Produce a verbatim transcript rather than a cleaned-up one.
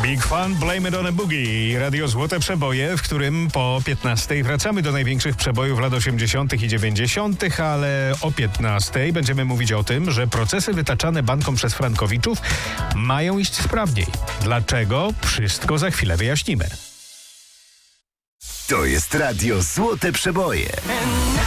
Big Fun, Blame It on a Boogie. Radio Złote Przeboje, w którym po piętnastej wracamy do największych przebojów lat osiemdziesiątych i dziewięćdziesiątych, ale o piętnastej będziemy mówić o tym, że procesy wytaczane bankom przez frankowiczów mają iść sprawniej. Dlaczego? Wszystko za chwilę wyjaśnimy. To jest Radio Złote Przeboje.